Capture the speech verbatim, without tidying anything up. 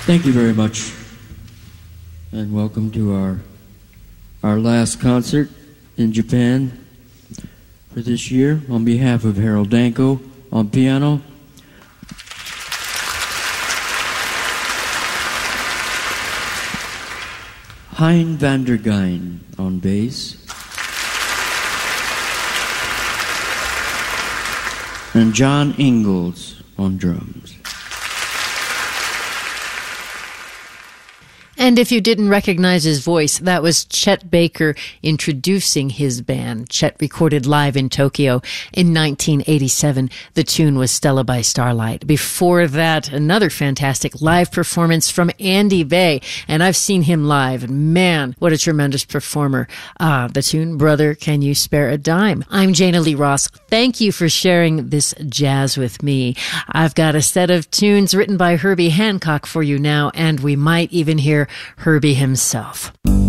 Thank you very much, and welcome to our our last concert in Japan for this year. On behalf of Harold Danko on piano, Hein van der Geyn on bass, and John Ingalls on drums. And if you didn't recognize his voice, that was Chet Baker introducing his band. Chet recorded live in Tokyo in nineteen eighty-seven. The tune was Stella by Starlight. Before that, another fantastic live performance from Andy Bay. And I've seen him live. And man, what a tremendous performer. Ah, the tune, Brother, Can You Spare a Dime? I'm Jana Lee Ross. Thank you for sharing this jazz with me. I've got a set of tunes written by Herbie Hancock for you now, and we might even hear Herbie himself.